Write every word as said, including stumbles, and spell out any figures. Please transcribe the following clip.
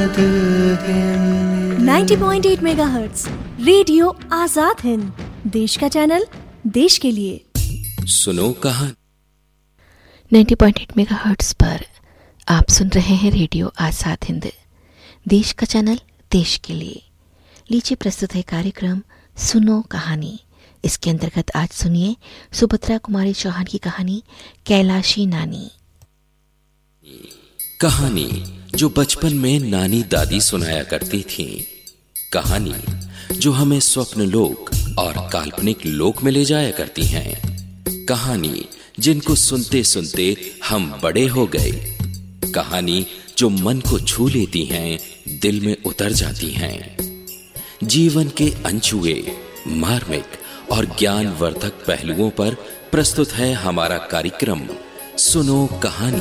Ninety point eight megahertz radio Azad Hind, देश का channel, देश के लिए। सुनो कहानी। नाइंटी पॉइंट एट मेगाहर्ट्ज पर आप सुन रहे हैं रेडियो आजाद हिंद, देश का चैनल, देश के लिए। लीजिए प्रस्तुत है कार्यक्रम सुनो कहानी। इसके अंतर्गत आज सुनिए सुभद्रा कुमारी चौहान की कहानी कैलाशी नानी। कहानी जो बचपन में नानी दादी सुनाया करती थी, कहानी जो हमें स्वप्न लोक और काल्पनिक लोक में ले जाया करती हैं, कहानी जिनको सुनते सुनते हम बड़े हो गए, कहानी जो मन को छू लेती हैं, दिल में उतर जाती हैं। जीवन के अनछुए, मार्मिक और ज्ञानवर्धक पहलुओं पर प्रस्तुत है हमारा कार्यक्रम सुनो कहानी।